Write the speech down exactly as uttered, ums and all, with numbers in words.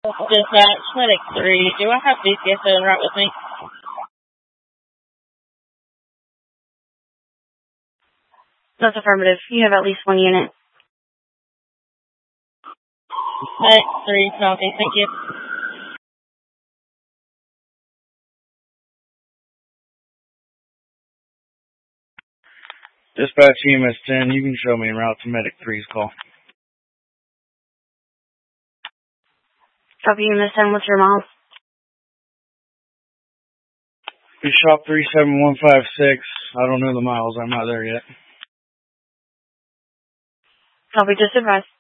Dispatch, Medic three. Do I have D C S O en route with me? That's affirmative. You have at least one unit. Medic three, copy. Thank you. Dispatch E M S ten, you can show me en route to Medic three's call. Copy, U M S ten. What's your miles? Shop three seven one five six. I don't know the miles. I'm not there yet. Copy, just advise.